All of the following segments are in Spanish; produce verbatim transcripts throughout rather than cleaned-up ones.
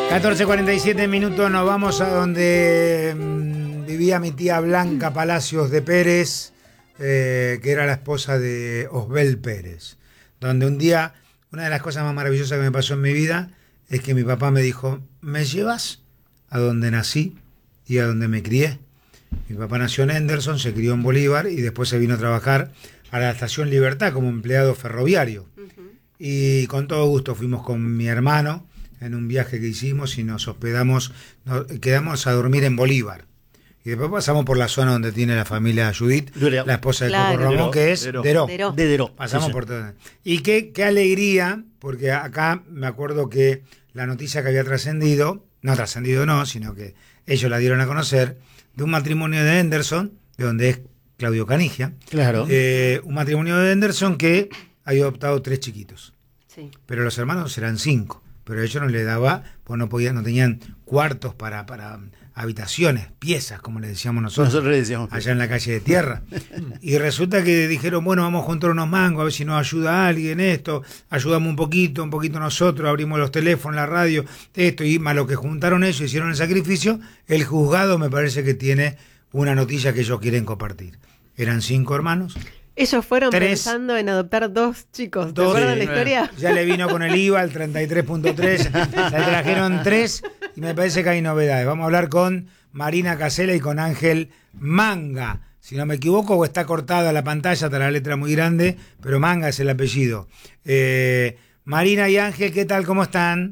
catorce cuarenta y siete minutos, nos vamos a donde mmm, vivía mi tía Blanca Palacios de Pérez, eh, que era la esposa de Osbel Pérez, donde un día, una de las cosas más maravillosas que me pasó en mi vida es que mi papá me dijo, ¿me llevas a donde nací y a donde me crié? Mi papá nació en Henderson, se crió en Bolívar y después se vino a trabajar a la Estación Libertad como empleado ferroviario. Uh-huh. Y con todo gusto fuimos con mi hermano en un viaje que hicimos y nos hospedamos, nos quedamos a dormir en Bolívar. Y después pasamos por la zona donde tiene la familia Judith, Dureo. La esposa de claro. Coco Ramón, que es Deró. Deró. Deró. De Deró. Pasamos sí, sí. por todo. Y qué, qué alegría, porque acá me acuerdo que la noticia que había trascendido, no trascendido no, sino que ellos la dieron a conocer, de un matrimonio de Henderson, de donde es Claudio Canigia. Claro. Eh, un matrimonio de Henderson que había adoptado tres chiquitos. Sí. Pero los hermanos eran cinco. Pero a ellos no les daba, pues no podían, no tenían cuartos para, para habitaciones, piezas, como le decíamos nosotros. Nosotros le decíamos allá en la calle de tierra. Y resulta que dijeron, bueno, vamos a juntar unos mangos, a ver si nos ayuda a alguien esto, ayudamos un poquito, un poquito nosotros, abrimos los teléfonos, la radio, esto, y más lo que juntaron ellos, hicieron el sacrificio, el juzgado me parece que tiene una noticia que ellos quieren compartir. Eran cinco hermanos. Ellos fueron tres, pensando en adoptar dos chicos. ¿Te acuerdas sí, la historia? Ya le vino con el I V A, el treinta y tres punto tres. Le trajeron tres y me parece que hay novedades. Vamos a hablar con Marina Casela y con Ángel Manga. Si no me equivoco, o está cortada la pantalla, está la letra muy grande, pero Manga es el apellido. Eh, Marina y Ángel, ¿qué tal? ¿Cómo están?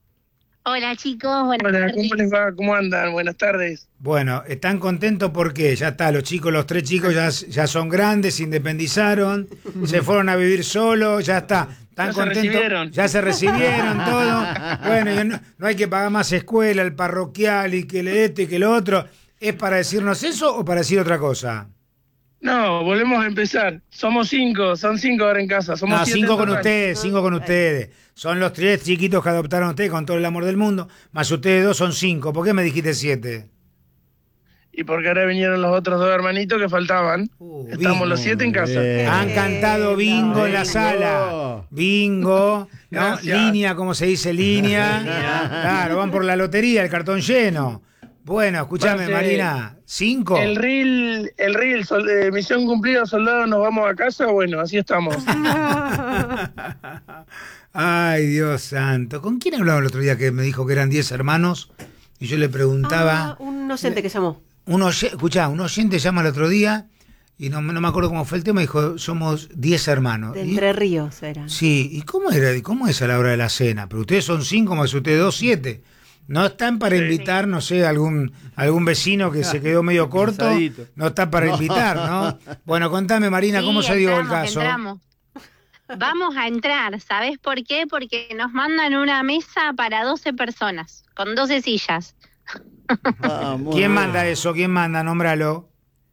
Hola chicos, buenas Hola, tardes. ¿cómo les va? ¿Cómo andan? Buenas tardes. Bueno, ¿están contentos porque ya está, los chicos, los tres chicos ya, ya son grandes, se independizaron, se fueron a vivir solos, ya está, están ya contentos, se recibieron. ya se recibieron todo, bueno, no, no hay que pagar más escuela, el parroquial y que le este y que lo otro, ¿es para decirnos eso o para decir otra cosa? No, volvemos a empezar. Somos cinco, son cinco ahora en casa. Somos no, siete cinco con total. ustedes, cinco con ustedes. Son los tres chiquitos que adoptaron ustedes con todo el amor del mundo, más ustedes dos son cinco. ¿Por qué me dijiste siete? Y porque ahora vinieron los otros dos hermanitos que faltaban. Uh, Estamos bingo. Los siete en casa. Bien. Han cantado bingo no, en la bingo. Sala. Bingo, ¿no? Línea, como se dice, línea. Claro, van por la lotería, el cartón lleno. Bueno, escúchame, Marina, ¿cinco? El reel, el reel, sol, eh, misión cumplida, soldados, nos vamos a casa, bueno, así estamos. Ay, Dios santo. ¿Con quién hablaba el otro día que me dijo que eran diez hermanos? Y yo le preguntaba... Ah, un oyente que llamó. Un oye, escuchá, un oyente llama el otro día y no, no me acuerdo cómo fue el tema, dijo, somos diez hermanos. De Entre y, Ríos eran. Sí, ¿y cómo era? ¿Cómo es a la hora de la cena? Pero ustedes son cinco, más ustedes dos, siete. ¿No están para invitar, no sé, algún algún vecino que se quedó medio corto? No está para invitar, ¿no? Bueno, contame, Marina, ¿cómo sí, se dio entramos, el caso? Entramos. Vamos a entrar, ¿sabés por qué? Porque nos mandan una mesa para doce personas, con doce sillas. Ah, ¿quién manda eso? ¿Quién manda? Nómbralo.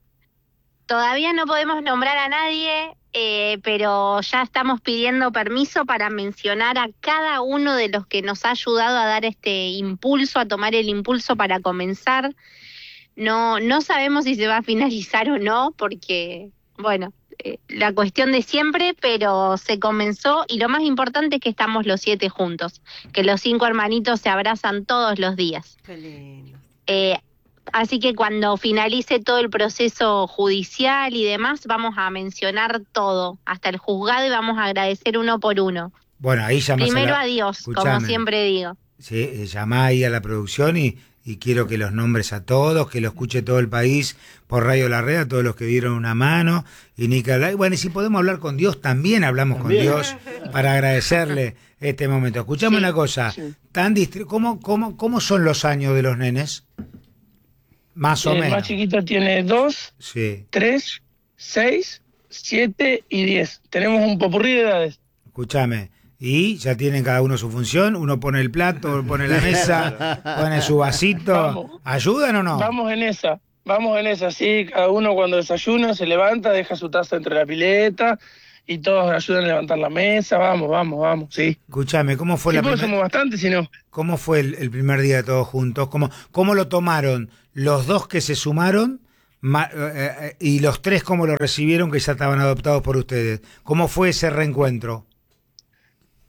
Todavía no podemos nombrar a nadie, eh, pero ya estamos pidiendo permiso para mencionar a cada uno de los que nos ha ayudado a dar este impulso, a tomar el impulso para comenzar. No, no sabemos si se va a finalizar o no, porque, bueno, eh, la cuestión de siempre, pero se comenzó y lo más importante es que estamos los siete juntos, que los cinco hermanitos se abrazan todos los días. Qué lindo. Eh, Así que cuando finalice todo el proceso judicial y demás, vamos a mencionar todo, hasta el juzgado, y vamos a agradecer uno por uno. Bueno, ahí llamás Primero a, la... a Dios, Escuchame. como siempre digo. Sí, llamá ahí a la producción y, y quiero que los nombres a todos, que lo escuche todo el país por Radio La Red, a todos los que dieron una mano. Y Nicolás, bueno, y si podemos hablar con Dios, también hablamos ¿También? con Dios para agradecerle este momento. Escuchame sí, una cosa, sí. tan distri... ¿Cómo, cómo, ¿cómo son los años de los nenes? Más o el menos. El más chiquito tiene dos, sí. tres, seis, siete y diez. Tenemos un popurrí de edades. Escúchame, y ya tienen cada uno su función. Uno pone el plato, pone la mesa, pone su vasito. Vamos. ¿Ayudan o no? Vamos en esa, vamos en esa, sí. Cada uno cuando desayuna se levanta, deja su taza entre la pileta y todos ayudan a levantar la mesa. Vamos, vamos, vamos, sí. Escúchame, ¿cómo fue sí, la primera? primera? Somos bastante, si no. ¿Cómo fue el, el primer día de todos juntos? ¿Cómo, cómo lo tomaron los dos que se sumaron ma, eh, y los tres cómo lo recibieron que ya estaban adoptados por ustedes? ¿Cómo fue ese reencuentro?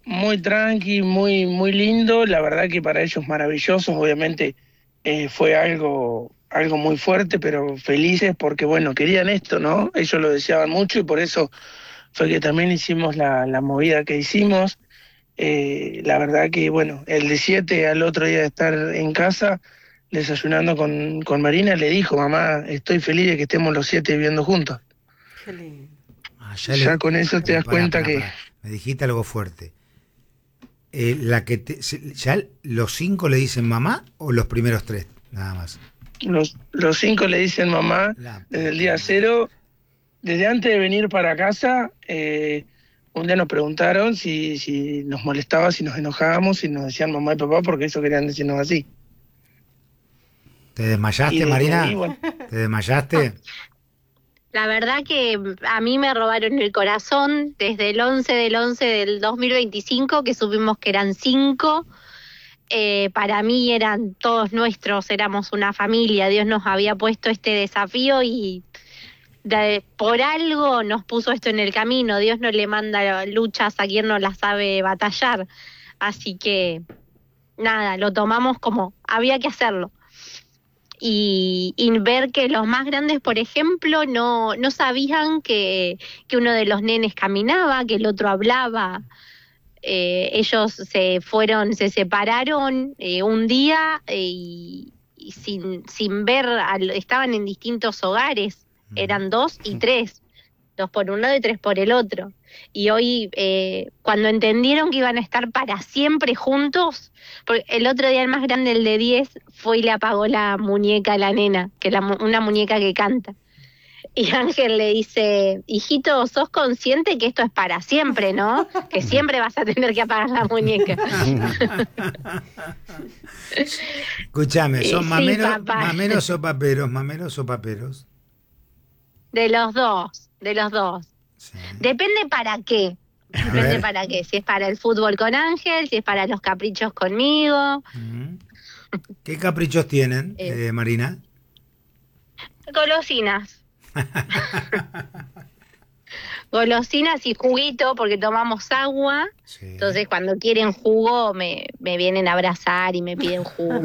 muy tranqui, muy, muy lindo. La verdad que para ellos maravillosos, obviamente eh, fue algo, algo muy fuerte, pero felices porque, bueno, querían esto, ¿no? Ellos lo deseaban mucho y por eso fue que también hicimos la, la movida que hicimos. Eh, la verdad que, bueno, el de siete al otro día de estar en casa, desayunando con, con Marina, le dijo, mamá, estoy feliz de que estemos los siete viviendo juntos. Qué lindo. Ah, Ya le- con eso te das Pará, cuenta pará, que... pará. Me dijiste algo fuerte. Eh, la que te- se- ¿Ya los cinco le dicen mamá o los primeros tres? Nada más. Los, los cinco le dicen mamá La desde el puta día madre. cero. Desde antes de venir para casa, eh, un día nos preguntaron si, si nos molestaba, si nos enojábamos, si nos decían mamá y papá, porque eso querían decirnos así. ¿Te Y desmayaste, desde Marina? ahí, bueno, ¿Te desmayaste? La verdad que a mí me robaron el corazón desde el once del once del dos mil veinticinco, que supimos que eran cinco. Eh, para mí eran todos nuestros, éramos una familia. Dios nos había puesto este desafío y de- por algo nos puso esto en el camino. Dios no le manda luchas a quien no las sabe batallar. Así que nada, lo tomamos como había que hacerlo. Y, y ver que los más grandes, por ejemplo, no, no sabían que, que uno de los nenes caminaba, que el otro hablaba. Eh, ellos se fueron, se separaron eh, un día eh, y, y sin, sin ver, al- estaban en distintos hogares, eran dos y tres, dos por un lado y tres por el otro. Y hoy, eh, cuando entendieron que iban a estar para siempre juntos, porque el otro día el más grande, el de diez, fue y le apagó la muñeca a la nena, que la, mu- una muñeca que canta. Y Ángel le dice, hijito, sos consciente que esto es para siempre, ¿no? Que siempre vas a tener que apagar la muñeca. Escúchame, ¿son Sí, mameros, papá. mameros o paperos? ¿Mameros o paperos? De los dos, de los dos. Sí. Depende para qué. A Depende ver. para qué. Si es para el fútbol con Ángel, si es para los caprichos conmigo. Ujú. ¿Qué caprichos tienen, Eh. eh, Marina? Golosinas. Golosinas y juguito, porque tomamos agua. Sí. Entonces, cuando quieren jugo, me, me vienen a abrazar y me piden jugo.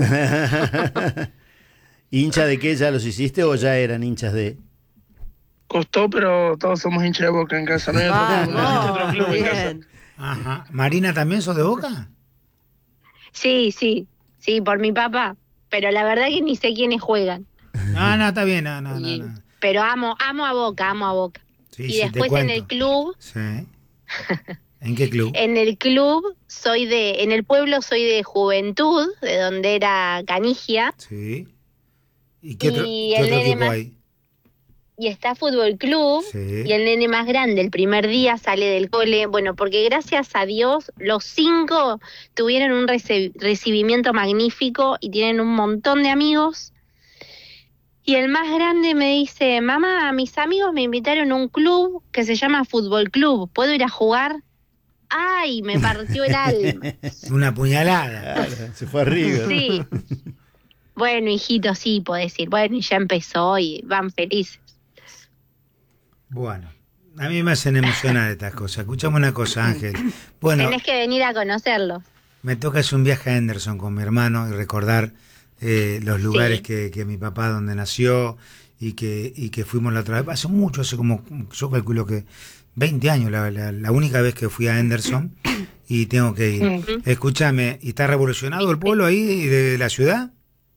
¿Hincha de qué ya los hiciste o ya eran hinchas de...? costó, pero todos somos hinchas de Boca en casa. No hay otro, club, no hay otro club en casa. Bien. Ajá. ¿Marina también sos de Boca? Sí, sí, sí, por mi papá. Pero la verdad que ni sé quiénes juegan. No, no, está bien, no, no, no. Y- no. Pero amo, amo a Boca, amo a Boca. Sí, y sí, te después en cuento. el club, Sí. ¿En qué club? en el club soy de, en el pueblo soy de Juventud, de donde era Canigia, Sí. ¿Y qué otro, Y qué el otro nene equipo más- hay? y está Fútbol Club. Sí. Y el nene más grande, el primer día sale del cole, bueno, porque gracias a Dios los cinco tuvieron un rece- recibimiento magnífico y tienen un montón de amigos. Y el más grande me dice, mamá, mis amigos me invitaron a un club que se llama Fútbol Club, ¿puedo ir a jugar? ¡Ay! Me partió el alma. Una puñalada. Claro, se fue a River. Sí. Bueno, hijito, sí, puedo decir. Bueno, y ya empezó y van felices. Bueno, a mí me hacen emocionar estas cosas. Escuchame una cosa, Ángel. Bueno, Tenés que venir a conocerlos. me toca hacer un viaje a Henderson con mi hermano y recordar eh, los lugares Sí. que, que mi papá donde nació y que, y que fuimos la otra vez. Hace mucho, hace como, yo calculo que veinte años, la, la, la única vez que fui a Henderson y tengo que ir. Ujú. Escúchame, ¿y está revolucionado el pueblo ahí de la ciudad?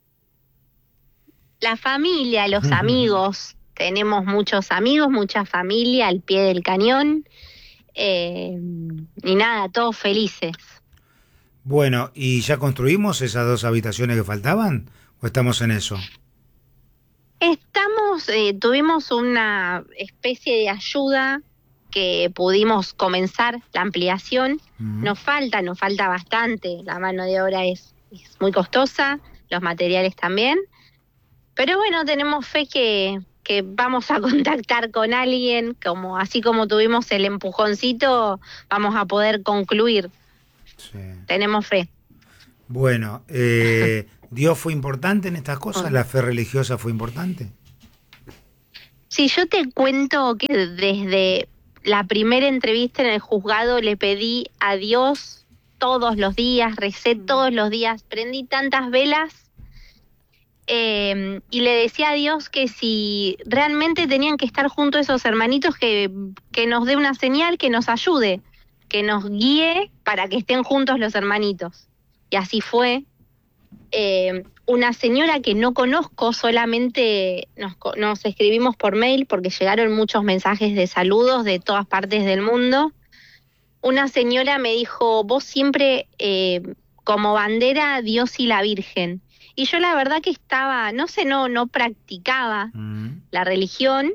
La familia, los Ujú. amigos. Tenemos muchos amigos, mucha familia al pie del cañón. Eh, y nada, todos felices. Bueno, ¿y ya construimos esas dos habitaciones que faltaban? ¿O estamos en eso? Estamos, eh, tuvimos una especie de ayuda que pudimos comenzar la ampliación. Mm. Nos falta, nos falta bastante. La mano de obra es, es muy costosa, los materiales también. Pero bueno, tenemos fe que, que vamos a contactar con alguien, como así como tuvimos el empujoncito, vamos a poder concluir. Sí. Tenemos fe. Bueno, eh, ¿Dios fue importante en estas cosas? ¿La fe religiosa fue importante? Si yo te cuento que desde la primera entrevista en el juzgado le pedí a Dios todos los días, recé todos los días, prendí tantas velas eh, y le decía a Dios que si realmente tenían que estar juntos esos hermanitos, que, que nos dé una señal, que nos ayude, que nos guíe para que estén juntos los hermanitos. Y así fue. Eh, una señora que no conozco, solamente nos, nos escribimos por mail porque llegaron muchos mensajes de saludos de todas partes del mundo. Una señora me dijo, vos siempre eh, como bandera Dios y la Virgen. Y yo la verdad que estaba, no sé, no, no practicaba mm. la religión.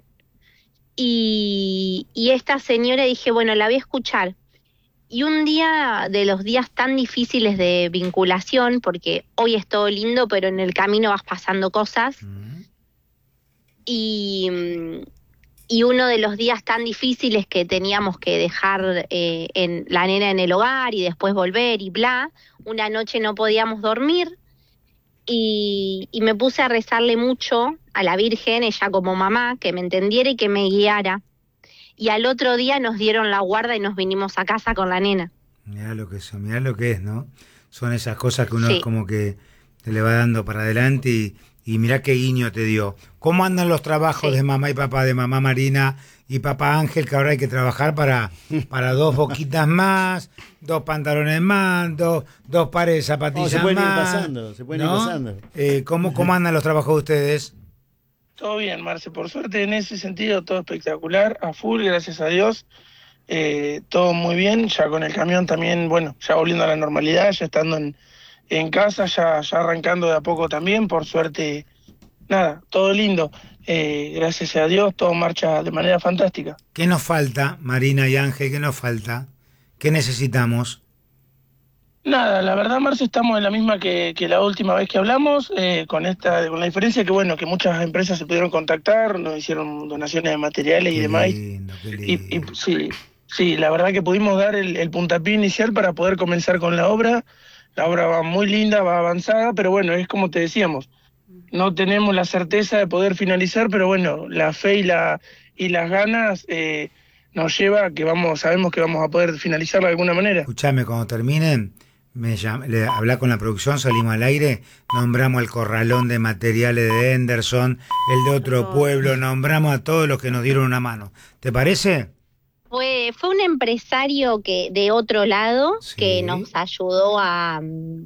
Y, y esta señora dije, bueno, la voy a escuchar. Y un día de los días tan difíciles de vinculación, porque hoy es todo lindo, pero en el camino vas pasando cosas, mm. y, y uno de los días tan difíciles que teníamos que dejar eh, en la nena en el hogar y después volver y bla, una noche no podíamos dormir, y, y me puse a rezarle mucho a la Virgen, ella como mamá, que me entendiera y que me guiara. Y al otro día nos dieron la guarda y nos vinimos a casa con la nena. Mirá lo que es, mirá lo que es, ¿no? Son esas cosas que uno sí. como que te le va dando para adelante y, y mirá qué guiño te dio. ¿Cómo andan los trabajos sí. de mamá y papá, de mamá Marina y papá Ángel, que ahora hay que trabajar para, para dos boquitas más, dos pantalones más, dos, dos pares de zapatillas no, se pueden más? Ir pasando, se pueden ¿no? ir pasando. Eh, ¿cómo, ¿Cómo andan los trabajos de ustedes? Todo bien, Marce, por suerte en ese sentido todo espectacular, a full, gracias a Dios, eh, todo muy bien, ya con el camión también, bueno, ya volviendo a la normalidad, ya estando en, en casa, ya, ya arrancando de a poco también, por suerte, nada, todo lindo, eh, gracias a Dios, todo marcha de manera fantástica. ¿Qué nos falta, Marina y Ángel, qué nos falta? ¿Qué necesitamos? Nada, la verdad, Marce, estamos en la misma que, que la última vez que hablamos, eh, con esta, con la diferencia que bueno, que muchas empresas se pudieron contactar, nos hicieron donaciones de materiales qué y demás. Lindo, qué lindo. Y, y sí, sí, la verdad que pudimos dar el, el puntapié inicial para poder comenzar con la obra. La obra va muy linda, va avanzada, pero bueno, es como te decíamos, no tenemos la certeza de poder finalizar, pero bueno, la fe y la y las ganas eh, nos lleva a que vamos, sabemos que vamos a poder finalizarla de alguna manera. Escuchame, cuando terminen, me llam- le hablá con la producción, salimos al aire, nombramos el corralón de materiales de Henderson, el de otro pueblo, nombramos a todos los que nos dieron una mano. ¿Te parece? Fue, fue un empresario que de otro lado sí. que nos ayudó a,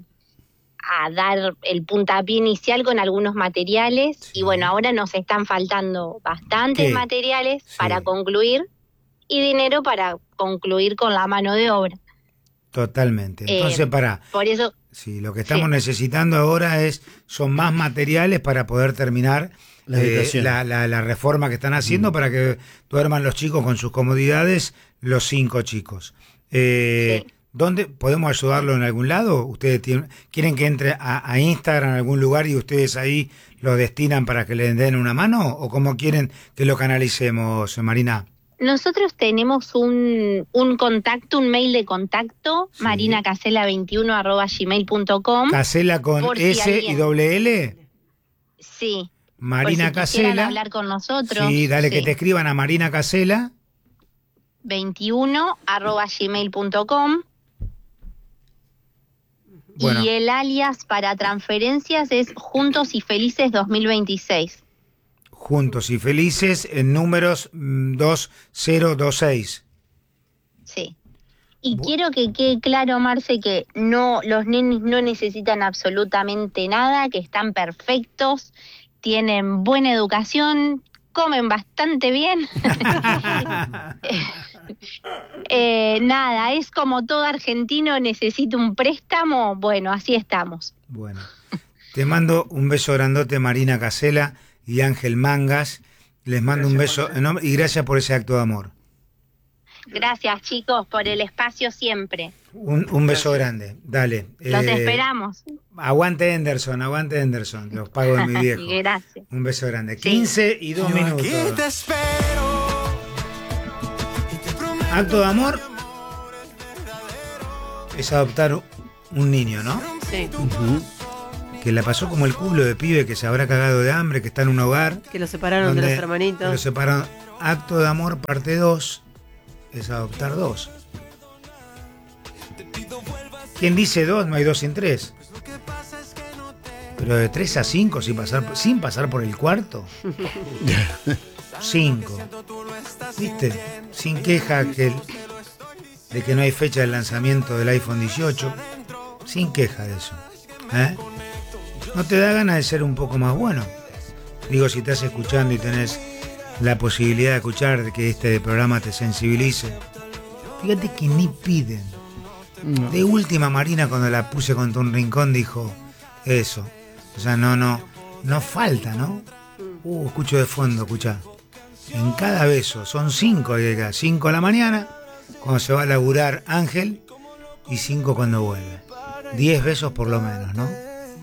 a dar el puntapié inicial con algunos materiales sí. y bueno, ahora nos están faltando bastantes ¿Qué? materiales sí. para concluir y dinero para concluir con la mano de obra. Totalmente. Entonces, eh, para por eso, sí, lo que estamos sí. necesitando ahora es son más materiales para poder terminar la, eh, la, la, la reforma que están haciendo mm. para que duerman los chicos con sus comodidades, los cinco chicos. Eh, sí. ¿Dónde podemos ayudarlo en algún lado? ¿Ustedes tienen, quieren que entre a, a Instagram en algún lugar y ustedes ahí lo destinan para que le den una mano? ¿O cómo quieren que lo canalicemos, Marina? Nosotros tenemos un, un contacto, un mail de contacto, sí. marinacasela veintiuno arroba gmail punto com. ¿Casela con S si alguien... y doble L? Sí. Marina si Casela. hablar con nosotros. Sí, dale sí. que te escriban a Marina Casela. veintiuno arroba gmail punto com. Bueno. Y el alias para transferencias es Juntos y Felices dos mil veintiséis. Juntos y Felices en números dos cero dos seis. Sí. Y Bu- quiero que quede claro, Marce, que no los nenes no necesitan absolutamente nada, que están perfectos, tienen buena educación, comen bastante bien. eh, nada, es como todo argentino necesita un préstamo. Bueno, así estamos. Bueno, te mando un beso grandote, Marina Casela y Ángel Mangas, les mando gracias un beso enorme y gracias por ese acto de amor. Gracias, chicos, por el espacio siempre. Un, un beso grande, dale. Los eh, esperamos. Aguante Henderson, aguante Henderson, los pago de mi viejo. Gracias. Un beso grande. quince y dos minutos. Acto de amor es adoptar un niño, ¿no? Sí. Uh-huh. Que la pasó como el culo de pibe que se habrá cagado de hambre, que está en un hogar. Que lo separaron de los hermanitos. Que lo separaron. Acto de amor, parte dos. es adoptar dos. ¿Quién dice dos? No hay dos sin tres. Pero de tres a cinco sin pasar, sin pasar por el cuarto. cinco. ¿Viste? Sin queja que, de que no hay fecha de lanzamiento del iPhone dieciocho. Sin queja de eso. ¿Eh? ¿No te da ganas de ser un poco más bueno? Digo, si estás escuchando y tenés la posibilidad de escuchar, de que este programa te sensibilice. Fíjate que ni piden. No. De última, Marina, cuando la puse contra un rincón, dijo eso. O sea, no, no, no falta, ¿no? Uh, escucho de fondo, escuchá. En cada beso, son cinco, cinco a la mañana, cuando se va a laburar Ángel, y cinco cuando vuelve. Diez besos por lo menos, ¿no?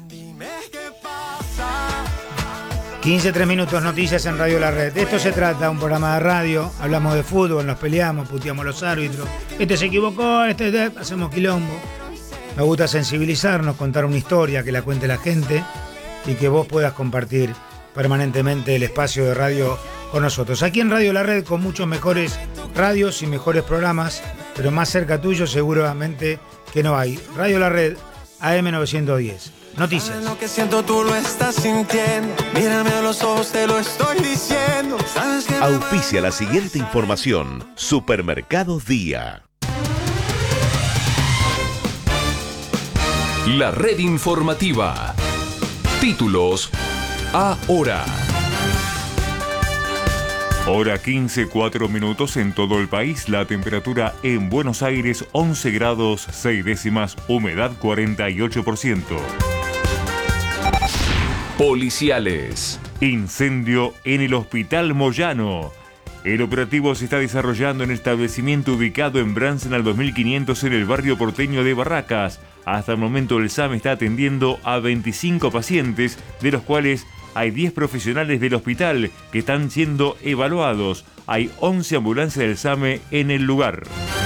quince, tres minutos, noticias en Radio La Red. De esto se trata, un programa de radio. Hablamos de fútbol, nos peleamos, puteamos los árbitros. Este se equivocó, este, este hacemos quilombo. Me gusta sensibilizarnos, contar una historia, que la cuente la gente y que vos puedas compartir permanentemente el espacio de radio con nosotros. Aquí en Radio La Red, con muchos mejores radios y mejores programas, pero más cerca tuyo seguramente que no hay. Radio La Red, A M novecientos diez. Noticias. Lo que siento tú lo estás sintiendo. Mírame a los ojos, te lo estoy diciendo. ¿Sabes que auspicia la siguiente información? Supermercados Día. La red informativa. Títulos ahora. Hora quince, cuatro minutos en todo el país. La temperatura en Buenos Aires once grados seis décimas, humedad cuarenta y ocho por ciento. Policiales. Incendio en el Hospital Moyano. El operativo se está desarrollando en el establecimiento ubicado en Bransen dos mil quinientos en el barrio porteño de Barracas. Hasta el momento el S A M está atendiendo a veinticinco pacientes, de los cuales hay diez profesionales del hospital que están siendo evaluados. Hay once ambulancias del S A M en el lugar.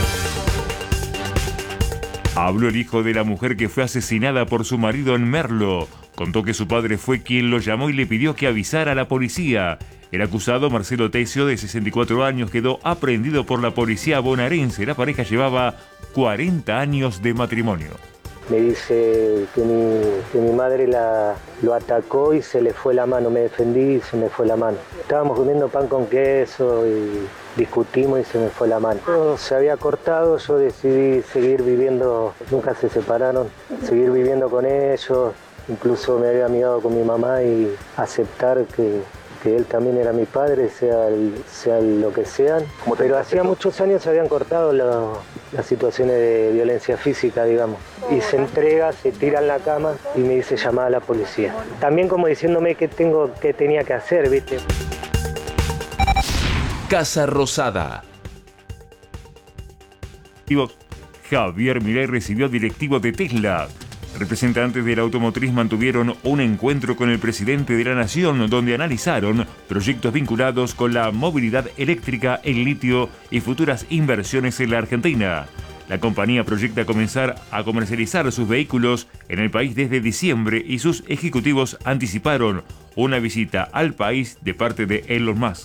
Habló el hijo de la mujer que fue asesinada por su marido en Merlo. Contó que su padre fue quien lo llamó y le pidió que avisara a la policía. El acusado, Marcelo Tesio, de sesenta y cuatro años, quedó aprehendido por la policía bonaerense. La pareja llevaba cuarenta años de matrimonio. Me dice que mi, que mi madre la, lo atacó y se le fue la mano. Me defendí y se me fue la mano. Estábamos comiendo pan con queso y discutimos y se me fue la mano. Todo se había cortado, yo decidí seguir viviendo, nunca se separaron, seguir viviendo con ellos. Incluso me había amigado con mi mamá y aceptar que, que él también era mi padre, sea, el, sea lo que sean. Pero hacía muchos años se habían cortado lo, las situaciones de violencia física, digamos. Y se entrega, se tira en la cama y me dice llamar a la policía. También como diciéndome qué tengo, qué tenía que hacer, ¿viste? Casa Rosada. Javier Milei recibió directivos de Tesla. Representantes de la automotriz mantuvieron un encuentro con el presidente de la Nación, donde analizaron proyectos vinculados con la movilidad eléctrica, el litio y futuras inversiones en la Argentina. La compañía proyecta comenzar a comercializar sus vehículos en el país desde diciembre y sus ejecutivos anticiparon una visita al país de parte de Elon Musk.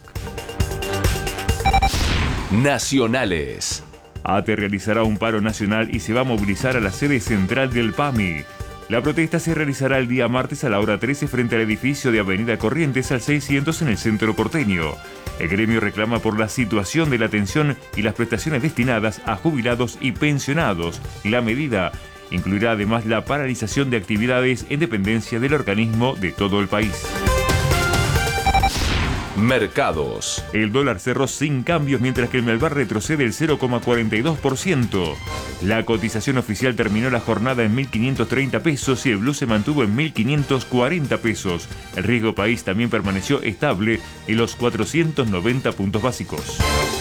Nacionales. ATE realizará un paro nacional y se va a movilizar a la sede central del P A M I. La protesta se realizará el día martes a la hora trece frente al edificio de Avenida Corrientes al seiscientos en el centro porteño. El gremio reclama por la situación de la atención y las prestaciones destinadas a jubilados y pensionados. La medida incluirá además la paralización de actividades en dependencia del organismo de todo el país. Mercados. El dólar cerró sin cambios mientras que el Melvar retrocede el cero coma cuarenta y dos por ciento. La cotización oficial terminó la jornada en mil quinientos treinta pesos y el blue se mantuvo en mil quinientos cuarenta pesos. El riesgo país también permaneció estable en los cuatrocientos noventa puntos básicos.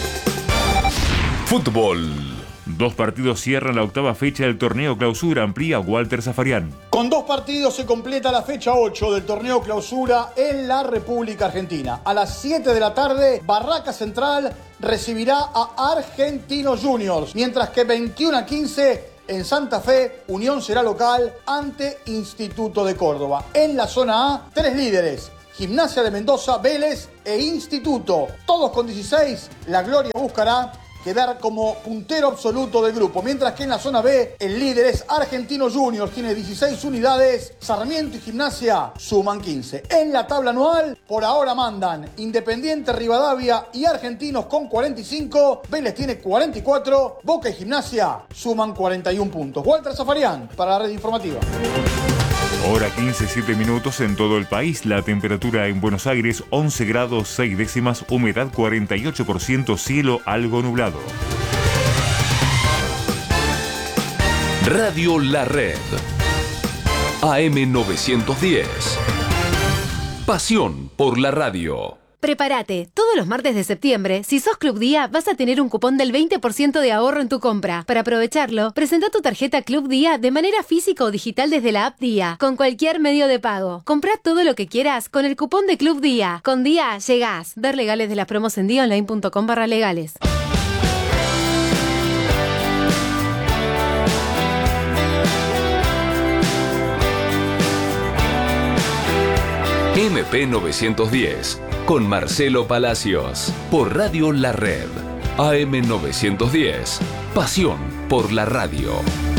Fútbol. Dos partidos cierran la octava fecha del torneo Clausura, amplía Walter Zafarian. Con dos partidos se completa la fecha ocho del torneo Clausura en la República Argentina. A las siete de la tarde, Barraca Central recibirá a Argentinos Juniors, mientras que veintiuno a quince en Santa Fe, Unión será local ante Instituto de Córdoba. En la zona A, tres líderes: Gimnasia de Mendoza, Vélez e Instituto. Todos con dieciséis, la gloria buscará quedar como puntero absoluto del grupo, mientras que en la zona B el líder es Argentinos Juniors, tiene dieciséis unidades, Sarmiento y Gimnasia suman quince. En la tabla anual, por ahora mandan Independiente, Rivadavia y Argentinos con cuarenta y cinco, Vélez tiene cuarenta y cuatro, Boca y Gimnasia suman cuarenta y uno puntos. Walter Zafarian para la red informativa. Hora quince, siete minutos en todo el país. La temperatura en Buenos Aires once grados seis décimas, humedad cuarenta y ocho por ciento, cielo algo nublado. Radio La Red. A M novecientos diez. Pasión por la radio. Prepárate, todos los martes de septiembre, si sos Club Día, vas a tener un cupón del veinte por ciento de ahorro en tu compra. Para aprovecharlo, presenta tu tarjeta Club Día de manera física o digital desde la app Día, con cualquier medio de pago. Comprá todo lo que quieras con el cupón de Club Día. Con Día llegás. Ver legales de las promos en diaonline.com barra legales. M P novecientos diez, con Marcelo Palacios, por Radio La Red. A M novecientos diez, pasión por la radio.